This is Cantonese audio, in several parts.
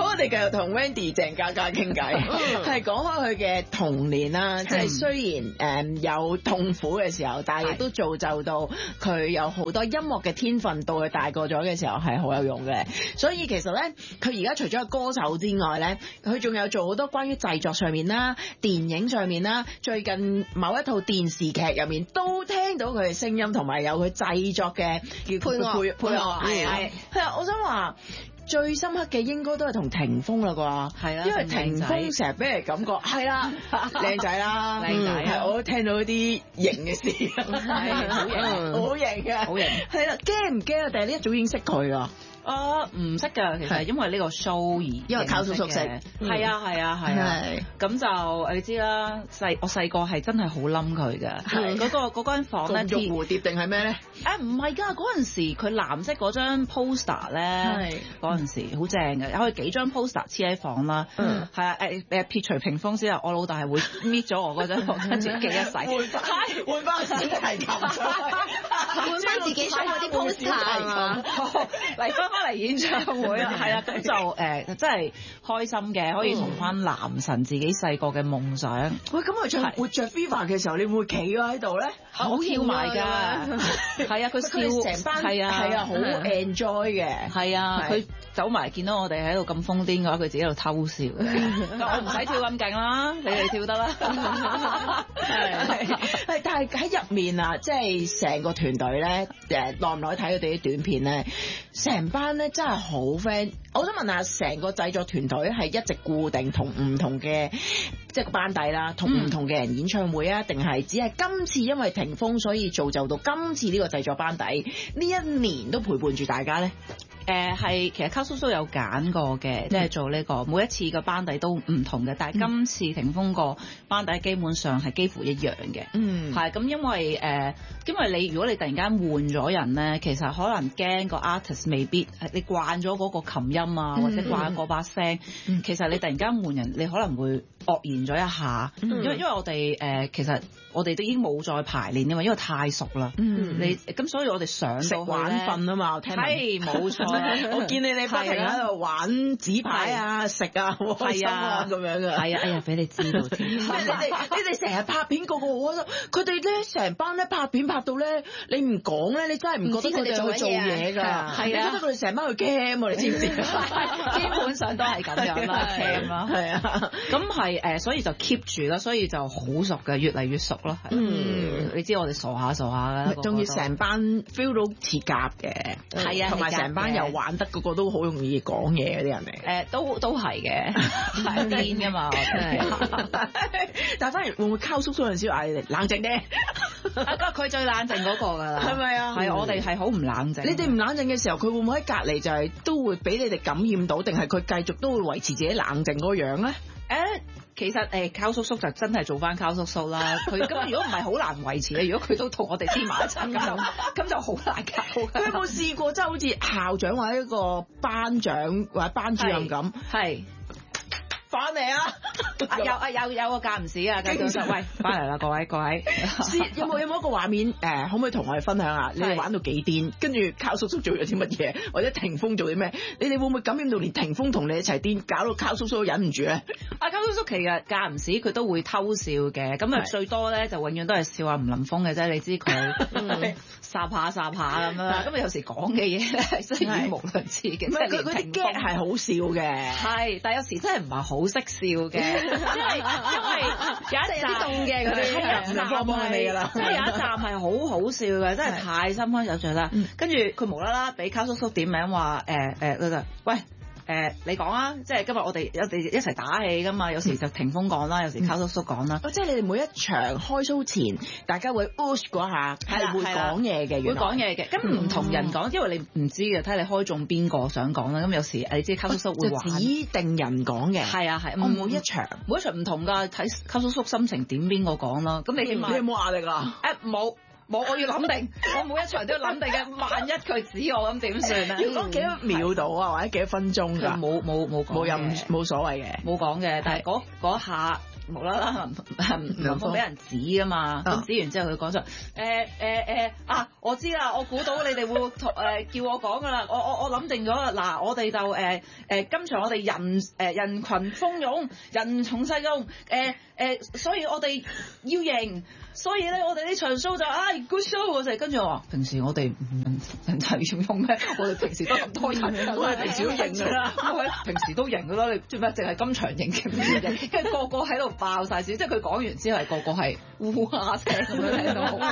好，我哋繼續同 Wendy 鄭嘉嘉傾偈，係講開佢嘅童年啦，即係雖然有痛苦嘅時候，但係亦都造就到佢有好多音樂嘅天分，到佢大個咗嘅時候係好有用嘅。所以其實咧，佢而家除咗係歌手之外咧，佢仲有做好多關於製作上面啦、電影上面啦，最近某一套電視劇入面都聽到佢嘅聲音，同埋有佢製作嘅配樂係啊，我想話。最深刻嘅應該都係同霆鋒啦啩，係啦，因為霆鋒成日俾人感覺係啦，靚仔啦，靚仔係我都聽到啲型嘅事，係好型，好型嘅，好型，係啦，驚唔驚啊？定係你一早已經識佢啊？ 唔識㗎，其實因為呢個 show 而因為靠叔叔識， 係啊，咁就你知啦，我細個係真係好冧佢嘅，嗰間房咧， 玉蝴蝶定係咩咧？ 唔係㗎，嗰陣時佢藍色嗰張 poster 咧，嗰陣時好正嘅，有幾張 poster 黐喺房啦，係啊，撇除屏風之後，我老豆係會搣咗我嗰張房，跟住記一世， 換翻小提琴， 換翻自己想嗰啲 poster 係嘛？ 嚟翻嚟演唱會啊，係啦，咁就真係開心嘅，可以同翻男神自己細個嘅夢想。 喂，咁佢唱活着 Viva 嘅時候，你會唔會企喺度咧？ 好跳埋㗎，係啊，佢笑成班係啊， 好 enjoy 嘅， 係啊，佢走埋見到我哋喺度咁瘋癲嘅話，佢自己喺度偷笑。我唔使跳咁勁啦，你哋跳得啦。 係，但係喺入面啊，即係成個團隊咧，耐唔耐睇佢哋啲短片咧？成班咧真係好 friend，我想問下，成個製作團隊係一直固定同唔同嘅即係個班底啦，同唔同嘅人演唱會啊？定係只係今次因為霆鋒所以造就到今次呢個製作班底呢一年都陪伴住大家咧？ 係其實卡叔叔有揀過嘅，即係做呢個每一次嘅班底都唔同嘅，但係今次霆鋒個班底基本上係幾乎一樣嘅。係咁，因為如果你突然間換咗人咧，其實可能驚個 artist 未必你慣咗嗰個琴音啊，或者慣咗嗰把聲，其實你突然間換人，你可能會愕然咗一下。因為我哋其實我哋都已經冇再排練啊嘛，因為太熟啦。你咁所以我哋上到去玩瞓啊嘛，我聽係冇錯。 我見你不停喺度玩紙牌啊、食啊、開心啊咁樣嘅。 係啊，哎呀，俾你知道添。 你哋成日拍片個我覺得佢哋咧成班咧拍片拍到咧，你唔講咧，你真係唔覺得佢哋去做嘢㗎。係啊，你覺得佢哋成班去 cam 你知唔知？ 基本上都係咁樣啦 ，cam 啦。係啊，咁係所以就 keep 住啦，所以就好熟嘅，越嚟越熟咯。你知我哋傻下啦， 仲要成班 feel 到似夾嘅。 係啊， 同埋成班又玩得個都好容易講嘢嗰啲人嚟。 都係嘅，係癲㗎嘛，真係。 但係反而會唔會靠叔叔嗰陣時嗌你哋冷靜啲？ 佢最冷靜嗰個㗎啦， 係咪啊？ 係我哋係好唔冷靜。 你哋唔冷靜嘅時候，佢會唔會喺隔離就係都會俾你哋感染到，定係佢繼續都會維持自己冷靜嗰個樣咧？ 其實靠叔叔就真係做翻靠叔叔啦。佢咁如果唔係好難維持嘅，如果佢都同我哋黐埋一齊咁就好難搞。 佢有冇試過即係好似校長或者一個班長或者班主任咁？ 係。 翻嚟啊！ 有個間唔時啊，跟住就喂翻嚟啦，各位。 有冇一個畫面可唔可以同我哋分享下？你哋玩到幾癲？跟住靠叔叔做咗啲乜嘢？或者霆鋒做啲咩？你哋會唔會感染到連霆鋒同你一齊癲，搞到靠叔叔都忍唔住咧？ 靠叔叔其實間唔時佢都會偷笑嘅，咁啊最多咧就永遠都係笑阿吳林峰嘅啫。你知佢霎下咁樣，咁有時講嘅嘢咧係真係語無倫次嘅。唔係佢啲 gag 係好笑嘅， 係，但有時真係唔係好識笑嘅，因為有一集凍嘅嗰啲， 係啊，幫你㗎啦。 即係有一集係好好笑嘅，真係太深刻有趣啦。跟住佢無啦啦俾卡叔叔點名話喂。你講啊，即係今日我哋一齊打氣㗎嘛，有時就霆鋒講啦，有時靠叔叔講啦。 即係你哋每一場開 show 前，大家會 push 嗰下係會講嘢嘅， 會講嘢嘅。咁唔同人講，因為你唔知嘅，睇你開中邊個想講啦。咁有時你知靠叔叔會玩指定人講嘅。 係啊係， 每一場唔同㗎， 睇靠叔叔心情點邊個講啦。咁你起碼你有冇壓力啊？ 冇。我要諗定，我每一場都要諗定嘅。萬一佢指我咁點算啊？ 要講幾多秒到啊，或者幾多分鐘㗎？ 冇講， 冇所謂嘅， 冇講嘅。但係嗰下無啦啦林峰俾人指㗎嘛，咁指完之後佢講咗我知啦，我估到你哋會叫我講㗎啦，我諗定咗啦，嗱我哋就今場我哋人群蜂擁，人從勢用，所以我哋要贏，所以咧我哋呢場 show 就good show 嗰陣，跟住我話平時我哋唔人齊要用咩？我哋平時都咁多人，我哋平時都贏㗎啦，平時都贏㗎啦，你做咩淨係今場贏嘅咩贏？跟住個個喺度爆晒笑，即係佢講完之後，個個係烏鴉聲咁樣喺度，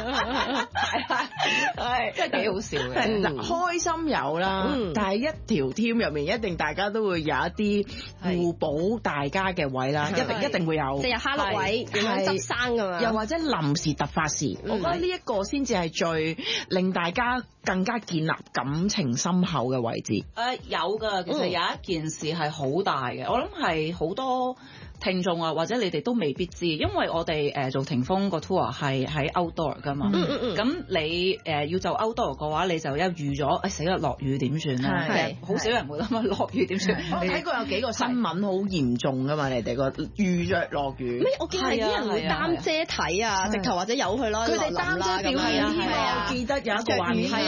係真係幾好笑嘅。 嗱，開心有啦，但係一條 team 入面一定大家都會有一啲互補大家嘅位啦，一定會有， 即係哈囉位點樣執生㗎嘛， 又或者臨時突發事，我覺得呢一個先至係最令大家更加建立感情深厚嘅位置。 有㗎，其實有一件事係好大嘅，我諗係好多聽眾啊，或者你哋都未必知，因為我哋做霆鋒個 tour 係喺 outdoor 㗎嘛。咁你要做 outdoor 嘅話，你就一預咗，死啦落雨點算咧？好少人會諗啊，落雨點算？ 我睇過有幾個新聞好嚴重㗎嘛，你哋個預約落雨。 我見係啲人會擔遮睇啊，直頭或者由佢咯。 佢哋擔遮表演添啊，我記得有一個畫面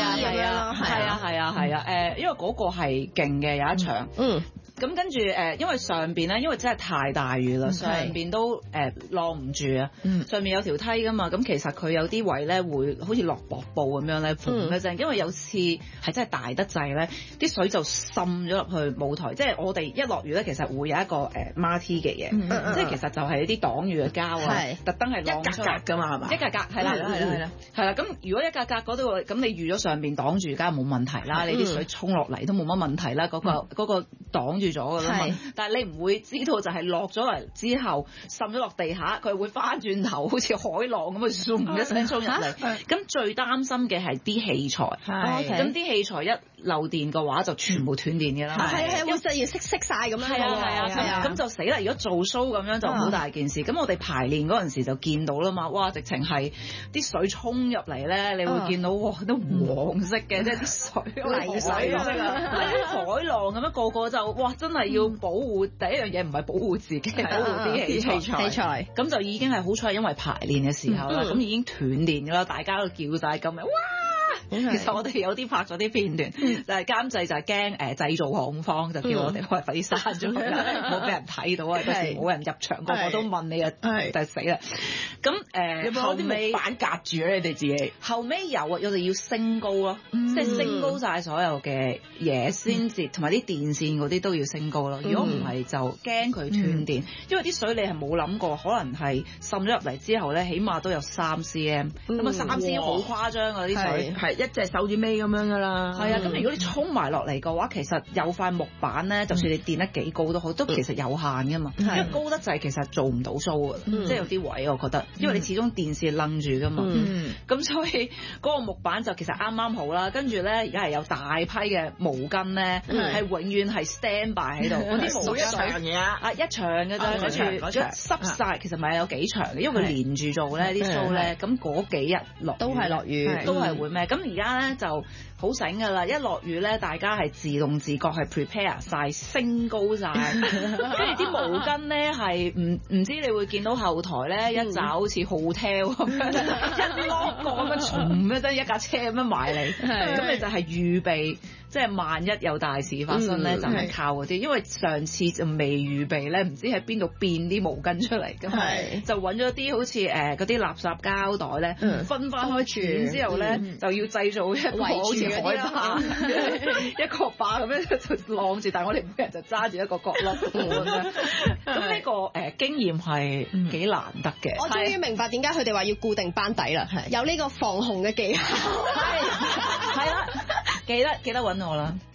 因為嗰個係勁嘅有一場。咁跟住因為上邊咧，因為真係太大雨啦，上邊都晾唔住啊。上面有條梯噶嘛，咁其實佢有啲位咧會好似落薄布咁樣咧，嘭一陣。因為有次係真係大得滯咧，啲水就滲咗入去舞台。即係我哋一落雨咧，其實會有一個孖 T 嘅嘢，即係其實就係啲擋雨嘅膠啊，特登係晾出嚟㗎嘛，係嘛？ 一格格係啦。咁如果一格格嗰度，咁你預咗上邊擋住，梗係冇問題啦。你啲水沖落嚟都冇乜問題啦。嗰個擋住咗㗎啦嘛，但係你唔會知道就係落咗嚟之後滲咗落地下，佢會翻轉頭好似海浪咁啊，嗖一聲衝入嚟。咁最擔心嘅係啲器材，咁啲器材一漏電嘅話就全部斷電嘅啦。 係會突然熄晒咁樣。係啊， 咁就死啦！如果做 show 咁樣就好大件事。咁我哋排練嗰陣時就見到啦嘛，哇！直情係啲水衝入嚟咧，你會見到哇都黃色嘅，即係啲水泥水咁樣，海浪咁樣，個個就哇真係要保護。第一樣嘢唔係保護自己，保護啲器材。咁就已經係好彩，因為排練嘅時候啦，咁已經斷電㗎啦，大家都叫晒咁樣，哇！其實我哋有啲拍咗啲片段，但係監製就係驚製造恐慌，就叫我哋快啲刪咗佢啦，唔好俾人睇到啊！到時冇人入場，個個都問你啊，就死啦！咁後尾板隔住咧，你哋自己後尾有啊，我哋要升高咯，即係升高晒所有嘅嘢先至，同埋啲電線嗰啲都要升高咯。如果唔係就驚佢斷電，因為啲水你係冇諗過，可能係滲咗入嚟之後咧，起碼都有3 cm，咁啊3 cm 好誇張啊啲水。 一隻手指尾咁樣㗎啦， 係啊，咁如果你衝埋落嚟嘅話，其實有塊木板咧，就算你墊得幾高都好，都其實有限㗎嘛。因為高得滯其實做唔到 show 㗎，即係有啲位我覺得，因為你始終電視擸住㗎嘛。咁所以嗰個木板就其實啱啱好啦。跟住咧，而家係有大批嘅毛巾咧，係永遠係 stand by 喺度。嗰啲毛巾一場嘢啊， 一場㗎咋，跟住濕晒，其實咪有幾場嘅，因為佢連住做咧啲 show 咧，咁嗰幾日落都係落雨， 都係會咩？咁而家咧就好醒㗎啦！一落雨咧，大家係自動自覺係 prepare 晒，升高晒。跟住啲毛巾咧係唔知你會見到後台咧一紮好似 hotel 咁樣，一攞個咁樣，重一架車咁樣埋嚟，咁你就係預備，即係萬一有大事發生咧，就係靠嗰啲。因為上次就未預備咧，唔知喺邊度變啲毛巾出嚟㗎，就揾咗啲好似嗰啲垃圾膠袋咧，分翻開轉之後咧，就要製造一個好似海霸一個把咁樣就晾住，但係我哋每人就揸住一個角落咁樣。咁呢個經驗係幾難得嘅。 我終於明白點解佢哋話要固定班底啦，有呢個防洪嘅技巧。 係啦，記得揾我啦。